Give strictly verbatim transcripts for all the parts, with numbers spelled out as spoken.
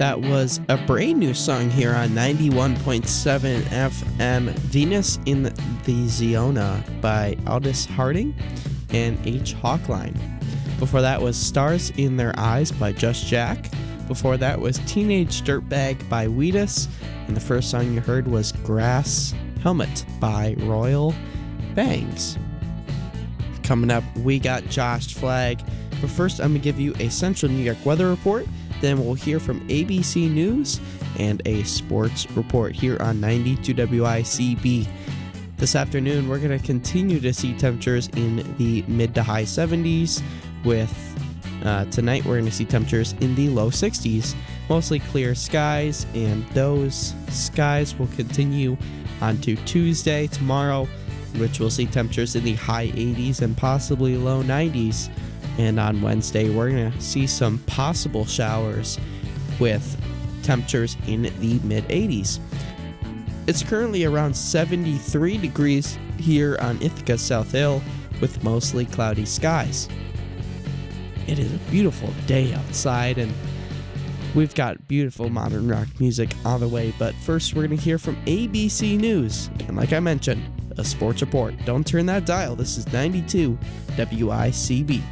That was a brand new song here on ninety-one point seven F M, Venus in the Ziona by Aldous Harding and H. Hawkline. Before that was Stars in Their Eyes by Just Jack. Before that was Teenage Dirtbag by Wheatus. And the first song you heard was Grass Helmet by Royal Bangs. Coming up, we got Josh Flagg. But first, I'm going to give you a Central New York weather report. Then we'll hear from A B C News and a sports report here on ninety-two W I C B. This afternoon, we're going to continue to see temperatures in the mid to high seventies. With uh, tonight, we're going to see temperatures in the low sixties. Mostly clear skies, and those skies will continue onto Tuesday, tomorrow, which will see temperatures in the high eighties and possibly low nineties. And on Wednesday, we're going to see some possible showers with temperatures in the mid eighties. It's currently around seventy-three degrees here on Ithaca South Hill with mostly cloudy skies. It is a beautiful day outside, and we've got beautiful modern rock music on the way. But first, we're going to hear from A B C News. And like I mentioned, a sports report. Don't turn that dial. This is ninety-two W I C B.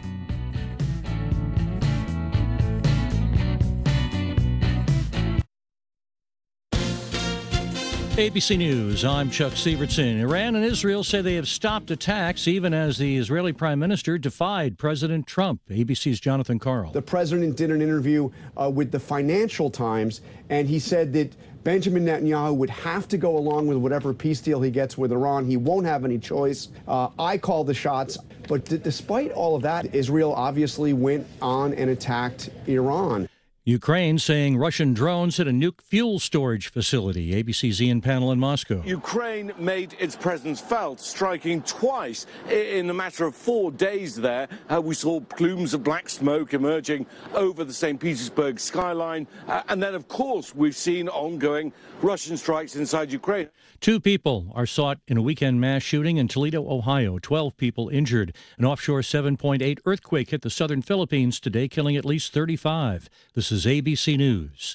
A B C News, I'm Chuck Sievertson. Iran and Israel say they have stopped attacks even as the Israeli Prime Minister defied President Trump. A B C's Jonathan Karl. The president did an interview uh, with the Financial Times, and he said that Benjamin Netanyahu would have to go along with whatever peace deal he gets with Iran. He won't have any choice. Uh, I call the shots. But d- despite all of that, Israel obviously went on and attacked Iran. Ukraine saying Russian drones hit a nuke fuel storage facility. A B C's Ian Pannell in Moscow. Ukraine made its presence felt, striking twice in a matter of four days there. Uh, we saw plumes of black smoke emerging over the Saint Petersburg skyline. Uh, and then, of course, we've seen ongoing Russian strikes inside Ukraine. Two people are sought in a weekend mass shooting in Toledo, Ohio. Twelve people injured. An offshore seven point eight earthquake hit the southern Philippines today, killing at least thirty-five. This is A B C News.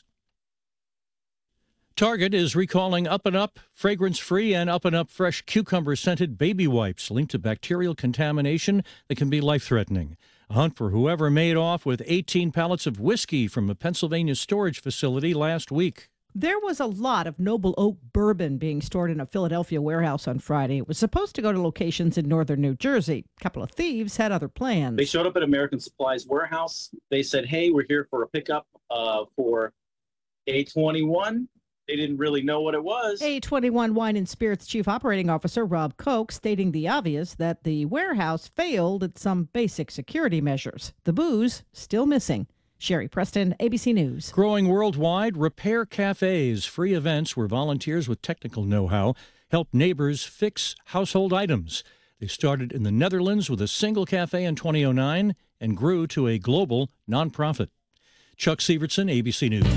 Target is recalling Up and Up fragrance-free and Up and Up fresh cucumber-scented baby wipes linked to bacterial contamination that can be life-threatening. A hunt for whoever made off with eighteen pallets of whiskey from a Pennsylvania storage facility last week. There was a lot of Noble Oak bourbon being stored in a Philadelphia warehouse on Friday. It was supposed to go to locations in northern New Jersey. A couple of thieves had other plans. They showed up at American Supply's warehouse. They said, hey, we're here for a pickup uh, for A twenty-one. They didn't really know what it was. A twenty-one Wine and Spirits Chief Operating Officer Rob Koch stating the obvious that the warehouse failed at some basic security measures. The booze still missing. Sherry Preston, A B C News. Growing worldwide, repair cafes, free events where volunteers with technical know-how help neighbors fix household items. They started in the Netherlands with a single cafe in two thousand nine and grew to a global nonprofit. Chuck Sievertson, A B C News.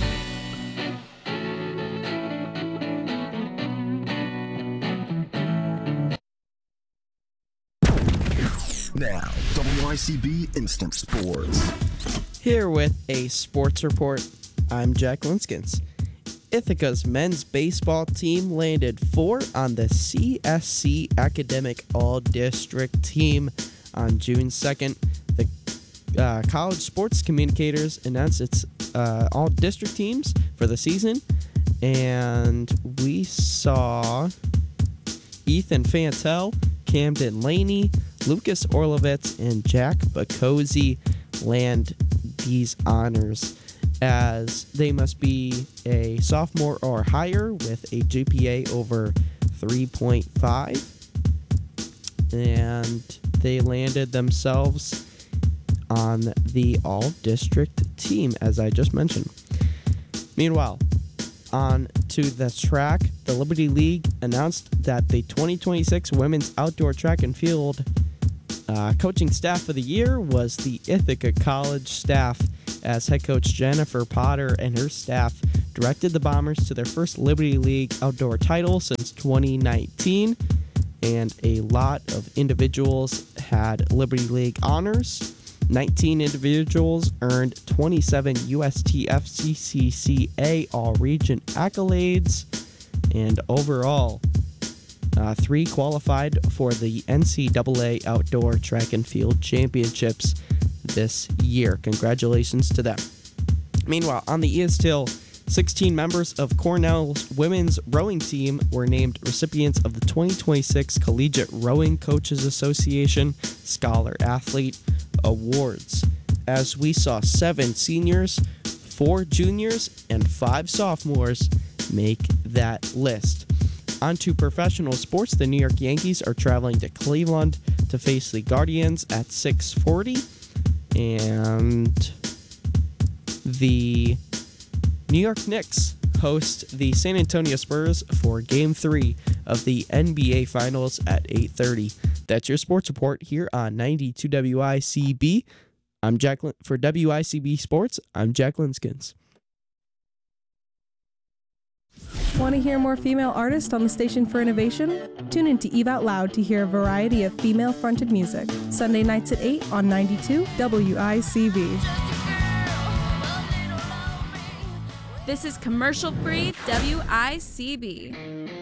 Now, W I C B Instant Sports. Here with a sports report, I'm Jack Linskins. Ithaca's men's baseball team landed four on the C S C Academic All-District team on June second. The uh, College Sports Communicators announced its uh, all-district teams for the season, and we saw Ethan Fantel, Camden Laney, Lucas Orlovitz, and Jack Bacozzi land these honors, as they must be a sophomore or higher with a G P A over three point five, and they landed themselves on the all-district team, as I just mentioned. Meanwhile, on to the track, the Liberty League announced that the twenty twenty-six Women's Outdoor Track and Field uh, Coaching Staff of the Year was the Ithaca College staff, as head coach Jennifer Potter and her staff directed the Bombers to their first Liberty League outdoor title since twenty nineteen, and a lot of individuals had Liberty League honors. nineteen individuals earned twenty-seven U S T F C C C A All-Region accolades, and overall, uh, three qualified for the N C double A Outdoor Track and Field Championships this year. Congratulations to them. Meanwhile, on the East Hill, sixteen members of Cornell's women's rowing team were named recipients of the twenty twenty-six Collegiate Rowing Coaches Association Scholar Athlete Awards, as we saw seven seniors, four juniors, and five sophomores make that list. On to professional sports. The New York Yankees are traveling to Cleveland to face the Guardians at six forty, and the New York Knicks host the San Antonio Spurs for Game three of the N B A Finals at eight thirty. That's your sports report here on ninety-two W I C B. I'm Jacqueline for W I C B Sports. I'm Jack Linskins. Want to hear more female artists on the Station for Innovation? Tune in to Eve Out Loud to hear a variety of female-fronted music. Sunday nights at eight on ninety-two W I C B. This is commercial-free W I C B.